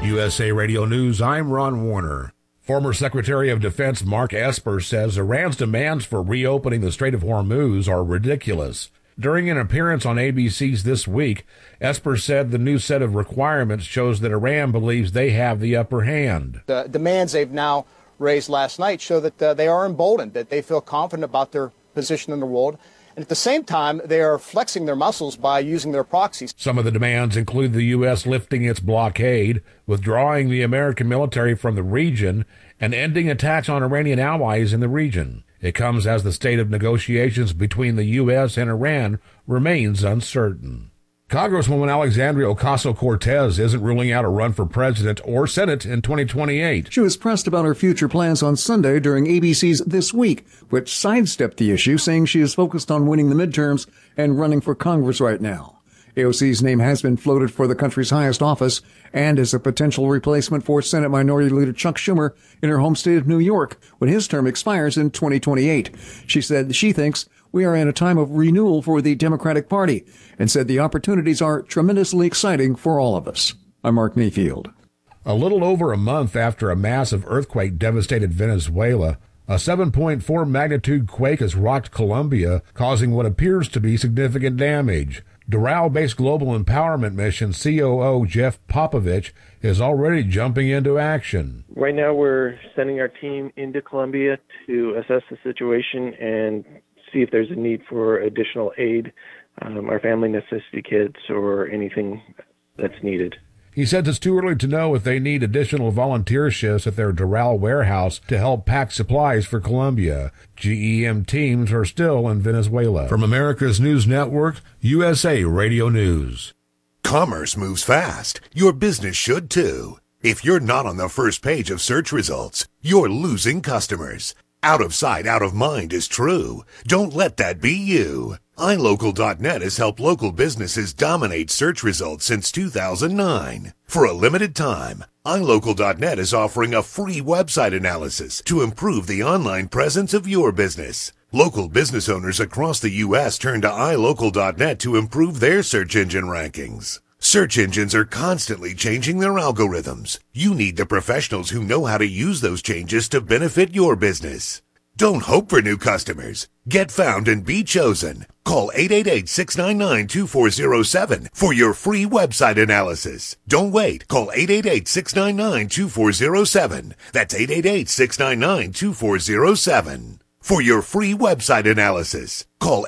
USA Radio News, I'm Ron Warner. Former Secretary of Defense Mark Esper says Iran's demands for reopening the Strait of Hormuz are ridiculous. During an appearance on ABC's This Week, Esper said the new set of requirements shows that Iran believes they have the upper hand. The demands they've now raised last night show that they are emboldened, that they feel confident about their position in the world. And at the same time, they are flexing their muscles by using their proxies. Some of the demands include the U.S. lifting its blockade, withdrawing the American military from the region, and ending attacks on Iranian allies in the region. It comes as the state of negotiations between the U.S. and Iran remains uncertain. Congresswoman Alexandria Ocasio-Cortez isn't ruling out a run for president or Senate in 2028. She was pressed about her future plans on Sunday during ABC's This Week, which sidestepped the issue, saying she is focused on winning the midterms and running for Congress right now. AOC's name has been floated for the country's highest office and as a potential replacement for Senate Minority Leader Chuck Schumer in her home state of New York when his term expires in 2028. She said she thinks we are in a time of renewal for the Democratic Party and said the opportunities are tremendously exciting for all of us. I'm Mark Mayfield. A little over a month after a massive earthquake devastated Venezuela, a 7.4 magnitude quake has rocked Colombia, causing what appears to be significant damage. Doral-based Global Empowerment Mission COO Jeff Popovich is already jumping into action. Right now we're sending our team into Colombia to assess the situation and see if there's a need for additional aid, our family necessity kits, or anything that's needed. He says it's too early to know if they need additional volunteer shifts at their Doral warehouse to help pack supplies for Colombia. GEM teams are still in Venezuela. From America's News Network, USA Radio News. Commerce moves fast. Your business should too. If you're not on the first page of search results, you're losing customers. Out of sight, out of mind is true. Don't let that be you. iLocal.net has helped local businesses dominate search results since 2009. For a limited time, iLocal.net is offering a free website analysis to improve the online presence of your business. Local business owners across the U.S. turn to iLocal.net to improve their search engine rankings. Search engines are constantly changing their algorithms. You need the professionals who know how to use those changes to benefit your business. Don't hope for new customers. Get found and be chosen. Call 888-699-2407 for your free website analysis. Don't wait. Call 888-699-2407. That's 888-699-2407. For your free website analysis, call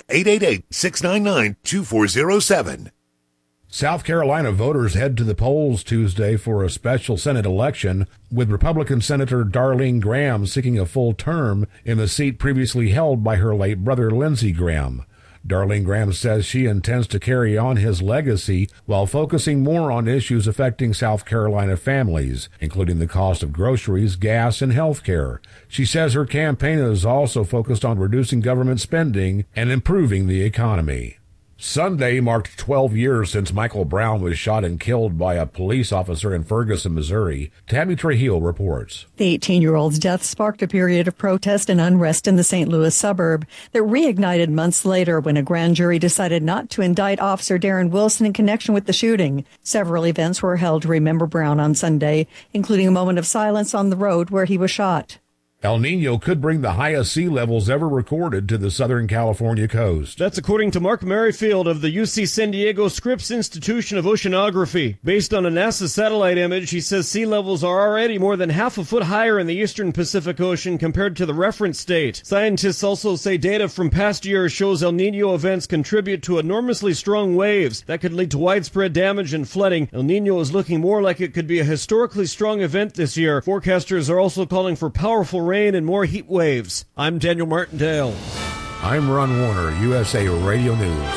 888-699-2407. South Carolina voters head to the polls Tuesday for a special Senate election, with Republican Senator Darlene Graham seeking a full term in the seat previously held by her late brother Lindsey Graham. Darlene Graham says she intends to carry on his legacy while focusing more on issues affecting South Carolina families, including the cost of groceries, gas, and health care. She says her campaign is also focused on reducing government spending and improving the economy. Sunday marked 12 years since Michael Brown was shot and killed by a police officer in Ferguson, Missouri. Tammy Trujillo reports. The 18-year-old's death sparked a period of protest and unrest in the St. Louis suburb that reignited months later when a grand jury decided not to indict Officer Darren Wilson in connection with the shooting. Several events were held to remember Brown on Sunday, including a moment of silence on the road where he was shot. El Nino could bring the highest sea levels ever recorded to the Southern California coast. That's according to Mark Merrifield of the UC San Diego Scripps Institution of Oceanography. Based on a NASA satellite image, he says sea levels are already more than half a foot higher in the eastern Pacific Ocean compared to the reference state. Scientists also say data from past years shows El Nino events contribute to enormously strong waves that could lead to widespread damage and flooding. El Nino is looking more like it could be a historically strong event this year. Forecasters are also calling for powerful rain and more heat waves. I'm Daniel Martindale. I'm Ron Warner, USA Radio News.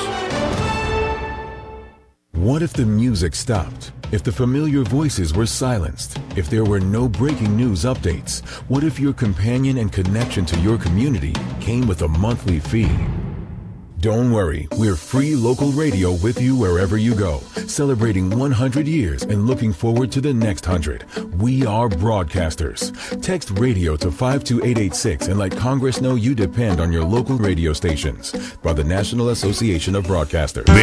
What if the music stopped? If the familiar voices were silenced? If there were no breaking news updates? What if your companion and connection to your community came with a monthly fee? Don't worry, we're free local radio with you wherever you go, celebrating 100 years and looking forward to the next 100. We are broadcasters. Text radio to 52886 and let Congress know you depend on your local radio stations. By the National Association of Broadcasters.